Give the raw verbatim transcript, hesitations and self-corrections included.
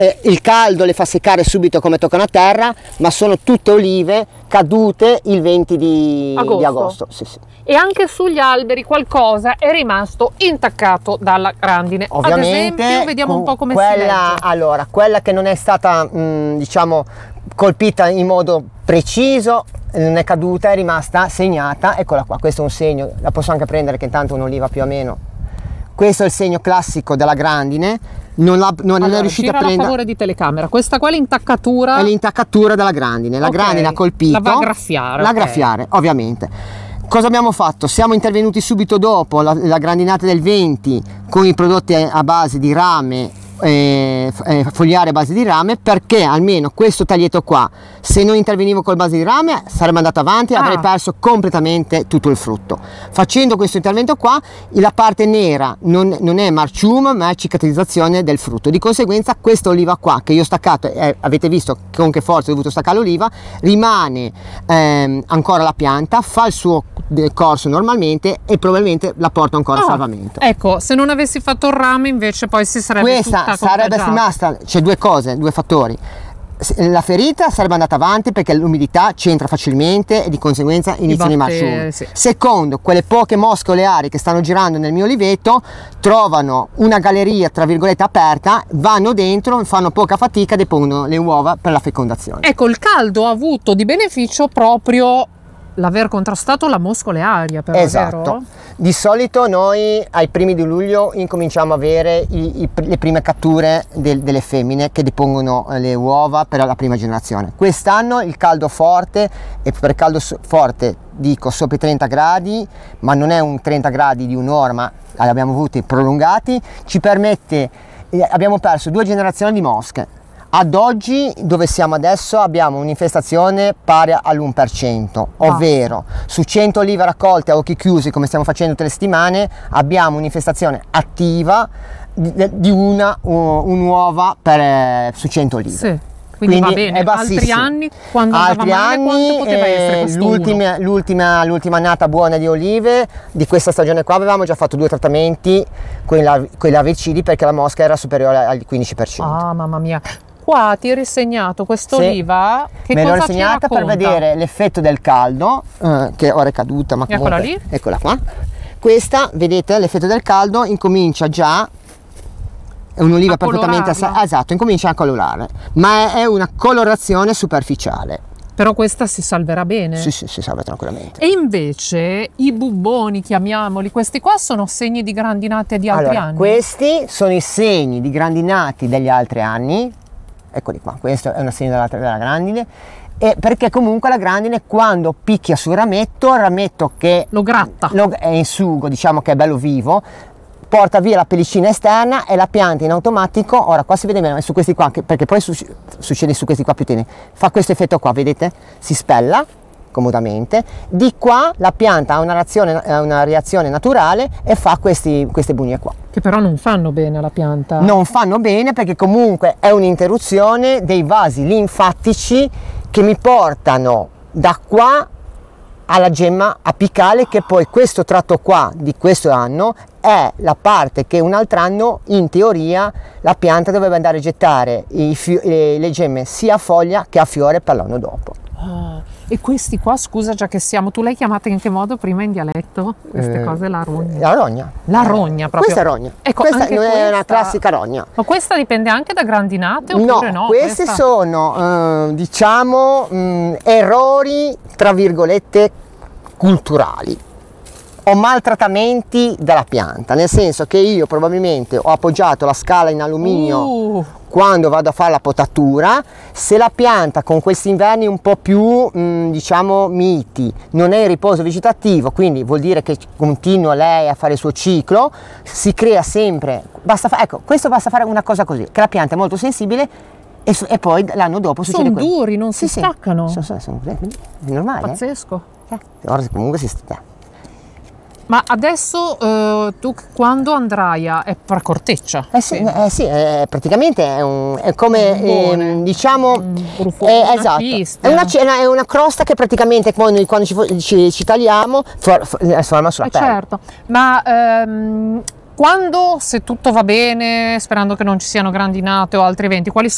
eh, il caldo le fa seccare subito come toccano a terra, ma sono tutte olive cadute il venti di agosto, di agosto. Sì, sì. E anche sugli alberi qualcosa è rimasto intaccato dalla grandine. Ovviamente, ad esempio, vediamo un po' come quella, si legge. Allora, quella che non è stata mh, diciamo colpita in modo preciso, non è caduta, è rimasta segnata. Eccola qua, questo è un segno, la posso anche prendere che intanto è un'oliva più o meno. Questo è il segno classico della grandine, non, la, non allora, è riuscita a prendere. A favore di telecamera, questa qua è l'intaccatura. È l'intaccatura della grandine, la okay. grandine ha colpito. La va a graffiare. La okay. graffiare, ovviamente. Cosa abbiamo fatto? Siamo intervenuti subito dopo la, la grandinata del venti con i prodotti a base di rame, eh, fogliare a base di rame, perché almeno questo taglietto qua, se non intervenivo col base di rame sarebbe andato avanti e ah. avrei perso completamente tutto il frutto. Facendo questo intervento qua, la parte nera non, non è marciume ma è cicatrizzazione del frutto, di conseguenza questa oliva qua che io ho staccato, eh, avete visto con che forza ho dovuto staccare l'oliva, rimane ehm, ancora la pianta, fa il suo corso normalmente e probabilmente la porto ancora oh, a salvamento. Ecco, se non avessi fatto il rame invece poi si sarebbe questa tutta sarebbe rimasta, c'è due cose, due fattori. La ferita sarebbe andata avanti perché l'umidità c'entra facilmente e di conseguenza iniziano i marciumi. Sì. Secondo, quelle poche mosche oleari che stanno girando nel mio oliveto trovano una galleria tra virgolette aperta, vanno dentro, fanno poca fatica, depongono le uova per la fecondazione. Ecco, il caldo ha avuto di beneficio proprio l'aver contrastato la mosca olearia, però, esatto. Vero? Di solito noi ai primi di luglio incominciamo a avere i, i, le prime catture del, delle femmine che depongono le uova per la prima generazione. Quest'anno il caldo forte, e per caldo forte dico sopra i trenta gradi, ma non è un trenta gradi di un'ora, ma li abbiamo avuti prolungati, ci permette, eh, abbiamo perso due generazioni di mosche. Ad oggi, dove siamo adesso, abbiamo un'infestazione pari all'uno per cento, ovvero ah. su cento olive raccolte a occhi chiusi, come stiamo facendo tutte le settimane, abbiamo un'infestazione attiva di, di una un'uova per, su cento olive. Sì. Quindi, quindi va bene. È bassissimo. Altri anni, quando Altri andava male, anni, quanto poteva eh, essere questo l'ultima, l'ultima, l'ultima annata buona di olive di questa stagione qua avevamo già fatto due trattamenti con i, lav- con i larvicidi perché la mosca era superiore al quindici per cento. Ah, mamma mia. Qua ti hai risegnato quest'oliva, sì, che me cosa l'ho risegnata per vedere l'effetto del caldo, eh, che ora è caduta, ma comunque, eccola lì, eccola qua. Questa, vedete, l'effetto del caldo incomincia già, è un'oliva perfettamente assa- esatto, incomincia a colorare, ma è, è una colorazione superficiale. Però questa si salverà bene? Sì, sì, si salva tranquillamente. E invece i bubboni, chiamiamoli, questi qua sono segni di grandinate di altri allora, anni? Questi sono i segni di grandinati degli altri anni. Eccoli qua, questo è un segno della, della grandine, e perché comunque la grandine quando picchia sul rametto, il rametto che lo gratta, lo, è in sugo, diciamo che è bello vivo, porta via la pellicina esterna e la pianta in automatico, ora qua si vede meno, su questi qua, perché poi su, succede su questi qua più teneri, fa questo effetto qua, vedete? Si spella comodamente, di qua la pianta ha una reazione, una reazione naturale e fa questi, queste bugne qua. Che però non fanno bene alla pianta. Non fanno bene perché comunque è un'interruzione dei vasi linfatici che mi portano da qua alla gemma apicale, che poi questo tratto qua di questo anno è la parte che un altro anno in teoria la pianta dovrebbe andare a gettare i fi- le gemme sia a foglia che a fiore per l'anno dopo. Ah, e questi qua, scusa, già che siamo, tu l'hai chiamata in che modo prima in dialetto? Queste eh, cose, la rogna. La rogna. La rogna proprio. Questa è rogna. Ecco, questa non questa... è una classica rogna. Ma questa dipende anche da grandinate oppure no? No, questi questa... sono eh, diciamo mh, errori tra virgolette culturali o maltrattamenti della pianta, nel senso che io probabilmente ho appoggiato la scala in alluminio uh. quando vado a fare la potatura. Se la pianta con questi inverni un po' più mh, diciamo miti non è in riposo vegetativo, quindi vuol dire che continua lei a fare il suo ciclo, si crea sempre, basta fa- ecco, questo basta fare una cosa così, che la pianta è molto sensibile e, e poi l'anno dopo succede sono quello. duri, non si sì, staccano. Sì, sono, sono, sono, è normale. Pazzesco. Eh? Ora comunque si sta. Ma adesso eh, tu quando andrai a... è per corteccia? Eh sì, eh sì eh, praticamente è, un, è come eh, diciamo un è, esatto, è una, è una crosta che praticamente quando, quando ci, ci, ci tagliamo for, for, forma sulla eh pelle. Certo, ma ehm, quando, se tutto va bene, sperando che non ci siano grandinate o altri eventi, quali